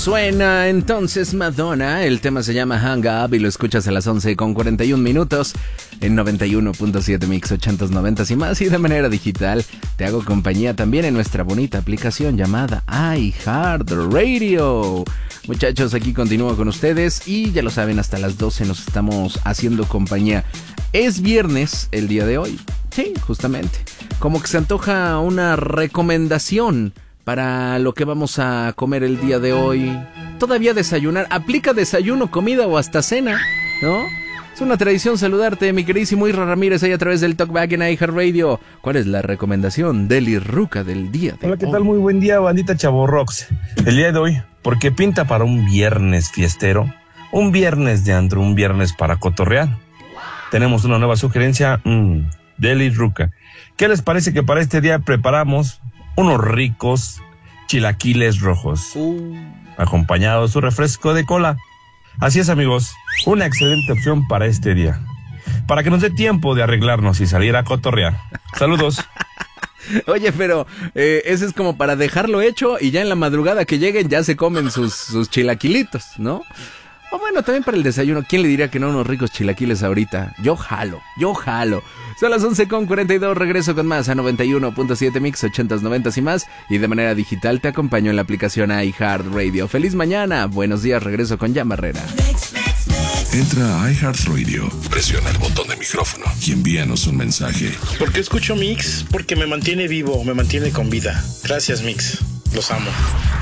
Suena entonces Madonna, el tema se llama Hang Up y lo escuchas a las 11:41 en 91.7 Mix 80s, 90s y más, y de manera digital. Te hago compañía también en nuestra bonita aplicación llamada iHeartRadio. Muchachos, aquí continúo con ustedes y ya lo saben, hasta las 12 nos estamos haciendo compañía. Es viernes el día de hoy. Sí, justamente. Como que se antoja una recomendación para lo que vamos a comer el día de hoy. Todavía desayunar. Aplica desayuno, comida o hasta cena, ¿no? Es una tradición saludarte, mi queridísimo Isra Ramírez, ahí a través del Talkback en iHeartRadio. ¿Cuál es la recomendación Deli Ruca del día de hoy? Hola, ¿qué tal? Muy buen día, bandita Chavorrox. El día de hoy, porque pinta para un viernes fiestero, un viernes de antro, un viernes para cotorrear. Tenemos una nueva sugerencia, Deli Ruca. ¿Qué les parece que para este día preparamos unos ricos chilaquiles rojos, acompañado de su refresco de cola? Así es, amigos, una excelente opción para este día, para que nos dé tiempo de arreglarnos y salir a cotorrear. Saludos. Oye, pero ese es como para dejarlo hecho y ya en la madrugada que lleguen ya se comen sus chilaquilitos, ¿no? O bueno, también para el desayuno. ¿Quién le diría que no unos ricos chilaquiles ahorita? Yo jalo. Son las 11:42, regreso con más a 91.7 Mix 80s, 90s y más. Y de manera digital te acompaño en la aplicación iHeartRadio. ¡Feliz mañana! Buenos días, regreso con Jan Barrera. Entra a iHeartRadio, presiona el botón de micrófono y envíanos un mensaje. ¿Por qué escucho Mix? Porque me mantiene vivo, me mantiene con vida. Gracias, Mix. Los amo.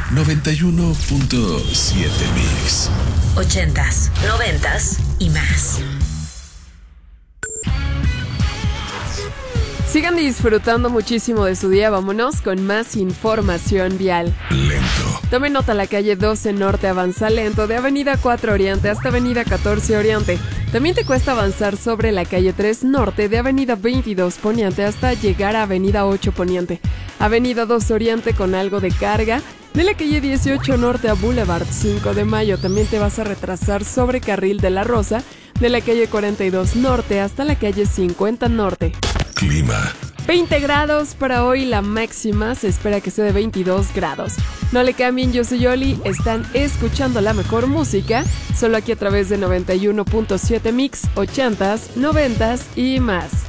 91.7 Mix. 80s, 90s y más. Sigan disfrutando muchísimo de su día. Vámonos con más información vial. Lento. Tomen nota, la calle 12 Norte avanza lento de Avenida 4 Oriente hasta Avenida 14 Oriente. También te cuesta avanzar sobre la calle 3 Norte de Avenida 22 Poniente hasta llegar a Avenida 8 Poniente. Avenida 2 Oriente con algo de carga. De la calle 18 Norte a Boulevard 5 de Mayo también te vas a retrasar sobre Carril de la Rosa. De la calle 42 Norte hasta la calle 50 Norte. Clima. 20 grados para hoy, la máxima se espera que sea de 22 grados. No le cambien, yo soy Yoli, están escuchando la mejor música, solo aquí a través de 91.7 Mix, 80s, 90s y más.